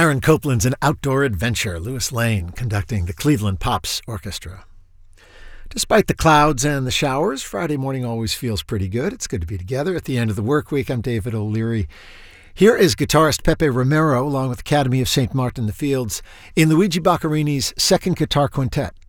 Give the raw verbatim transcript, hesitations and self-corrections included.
Aaron Copland's An Outdoor Adventure, Louis Lane conducting the Cleveland Pops Orchestra. Despite the clouds and the showers, Friday morning always feels pretty good. It's good to be together at the end of the work week. I'm David O'Leary. Here is guitarist Pepe Romero, along with Academy of Saint Martin in the Fields, in Luigi Boccarini's Second Guitar Quintet.